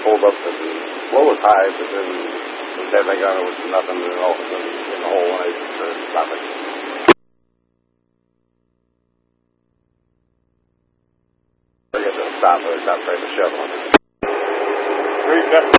pulled up and flow was high, but then instead they got there was nothing at all in the hole, and I started stopping. I got to stop, I stopped trying to shove on it. 350.